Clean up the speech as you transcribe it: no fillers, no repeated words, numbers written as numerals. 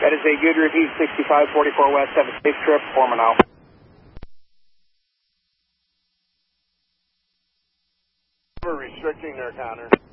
That is a good repeat, 6544 West. Have a safe trip. Former now. We're restricting there, Connor.